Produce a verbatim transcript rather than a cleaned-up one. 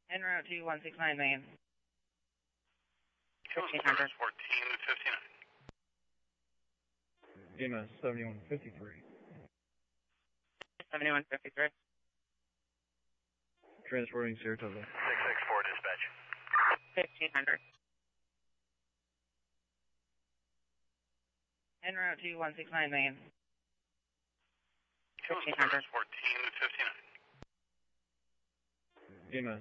En route to one six nine Main. fifteen hundred. fourteen fifty-nine. E M S seventy-one fifty-three. seventy-one fifty-three. Transporting Saratoga. six six four dispatch. fifteen hundred. En route to one six nine Main. fifteen hundred. fourteen fifty-nine. E M S